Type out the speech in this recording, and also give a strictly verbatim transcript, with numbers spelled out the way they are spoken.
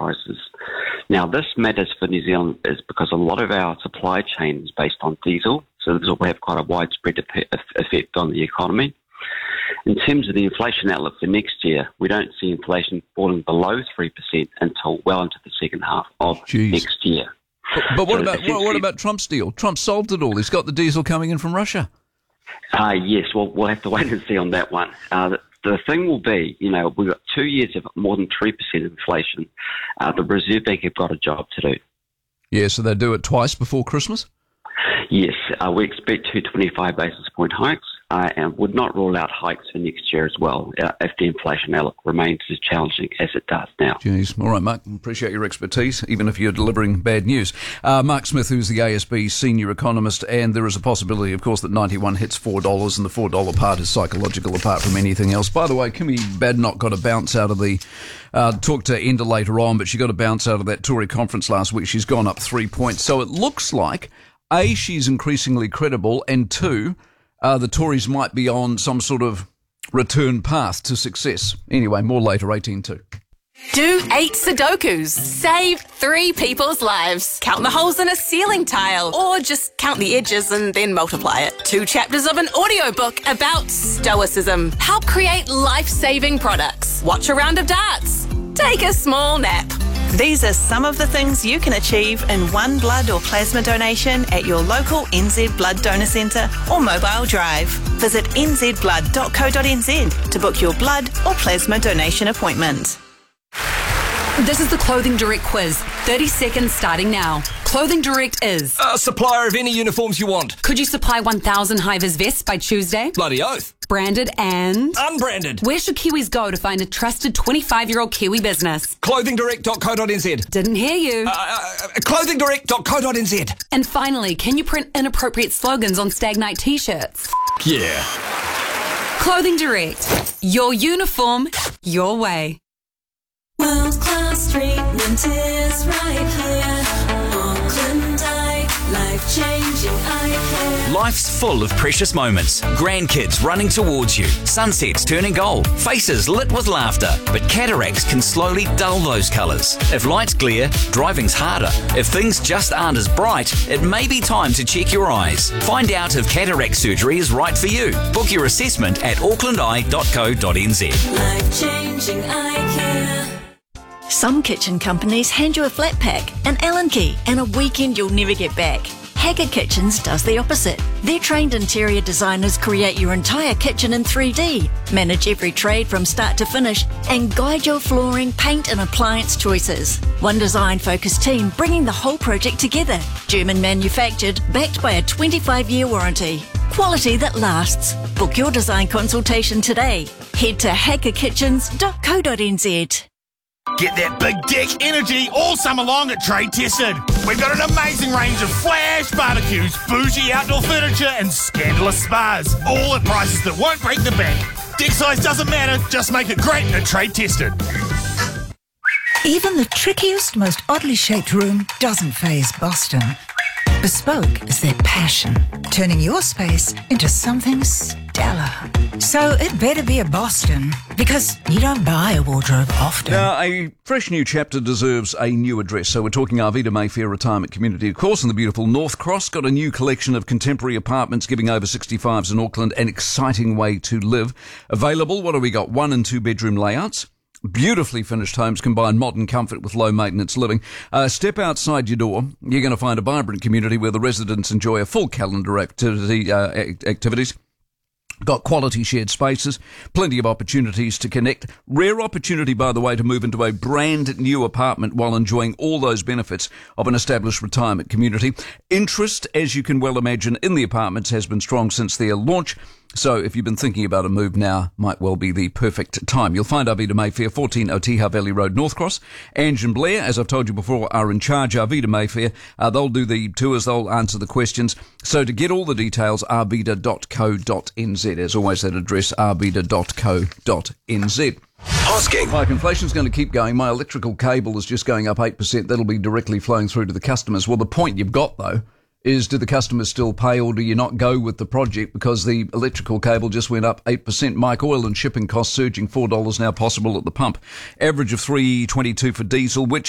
prices. Now, this matters for New Zealand is because a lot of our supply chain is based on diesel, so this will have quite a widespread effect on the economy. In terms of the inflation outlook for next year, we don't see inflation falling below three percent until well into the second half of Jeez. next year. But, but what so about what, what about Trump's deal? Trump solved it all. He's got the diesel coming in from Russia. Uh, yes, well, we'll have to wait and see on that one. Uh, the, the thing will be, you know, we've got two years of more than three percent inflation. Uh, the Reserve Bank have got a job to do. Yeah, so they do it twice before Christmas? Yes, uh, we expect two twenty-five basis point hikes uh, and would not rule out hikes for next year as well uh, if the inflation outlook remains as challenging as it does now. Jeez. All right, Mark, appreciate your expertise, even if you're delivering bad news. Uh, Mark Smith, who's the A S B senior economist, and there is a possibility, of course, that ninety-one hits four dollars, and the four dollars part is psychological apart from anything else. By the way, Kimmy Badenoch got a bounce out of the... Uh, talk to Enda later on, but she got a bounce out of that Tory conference last week. She's gone up three points. So it looks like... A, she's increasingly credible, and two, uh, the Tories might be on some sort of return path to success. Anyway, more later, eighteen two. Do eight Sudokus. Save three people's lives. Count the holes in a ceiling tile, or just count the edges and then multiply it. Two chapters of an audiobook about stoicism. Help create life-saving products. Watch a round of darts. Take a small nap. These are some of the things you can achieve in one blood or plasma donation at your local N Z Blood Donor Centre or mobile drive. Visit n z blood dot co dot n z to book your blood or plasma donation appointment. This is the Clothing Direct quiz. thirty seconds starting now. Clothing Direct is... A supplier of any uniforms you want. Could you supply one thousand high-vis vests by Tuesday? Bloody oath. Branded and... Unbranded. Where should Kiwis go to find a trusted twenty-five-year-old Kiwi business? clothing direct dot co dot n z. Didn't hear you. Uh, uh, clothing direct dot co dot n z. And finally, can you print inappropriate slogans on Stag Night t-shirts? Yeah. Clothing Direct. Your uniform, your way. World-class treatment is right here. Auckland Eye, life-changing eye care. Life's full of precious moments. Grandkids running towards you, sunsets turning gold, faces lit with laughter. But cataracts can slowly dull those colours. If lights glare, driving's harder. If things just aren't as bright, it may be time to check your eyes. Find out if cataract surgery is right for you. Book your assessment at auckland eye dot co dot n z. Life-changing eye care. Some kitchen companies hand you a flat pack, an Allen key, and a weekend you'll never get back. Haggard Kitchens does the opposite. Their trained interior designers create your entire kitchen in three D, manage every trade from start to finish, and guide your flooring, paint and appliance choices. One design-focused team bringing the whole project together. German manufactured, backed by a twenty-five-year warranty. Quality that lasts. Book your design consultation today. Head to haggard kitchens dot co dot n z. Get that big dick energy all summer long at Trade Tested. We've got an amazing range of flash barbecues, bougie outdoor furniture and scandalous spas, all at prices that won't break the bank. Dick size doesn't matter, just make it great at Trade Tested. Even the trickiest, most oddly shaped room doesn't faze Boston. Bespoke is their passion, turning your space into something stellar. So it better be a Boston, because you don't buy a wardrobe often. Now, a fresh new chapter deserves a new address. So we're talking Arvida Mayfair Retirement Community, of course, in the beautiful North Cross. Got a new collection of contemporary apartments giving over sixty-fives in Auckland an exciting way to live. Available, what have we got? One and two bedroom layouts. Beautifully finished homes combine modern comfort with low maintenance living. Uh, step outside your door. You're going to find a vibrant community where the residents enjoy a full calendar activity, uh, activities. Got quality shared spaces, plenty of opportunities to connect. Rare opportunity, by the way, to move into a brand new apartment while enjoying all those benefits of an established retirement community. Interest, as you can well imagine, in the apartments has been strong since their launch. So if you've been thinking about a move, now might well be the perfect time. You'll find Arvida Mayfair, fourteen Otiha Valley Road, North Cross. Ange and Blair, as I've told you before, are in charge. Arvida Mayfair, uh, they'll do the tours, they'll answer the questions. So to get all the details, arvida dot co dot n z. As always, that address, arvida dot co dot n z. Hosking. Like inflation's going to keep going. My electrical cable is just going up eight percent. That'll be directly flowing through to the customers. Well, the point you've got, though, is do the customers still pay or do you not go with the project because the electrical cable just went up eight percent? Mike, oil and shipping costs surging four dollars now possible at the pump. Average of three twenty-two for diesel, which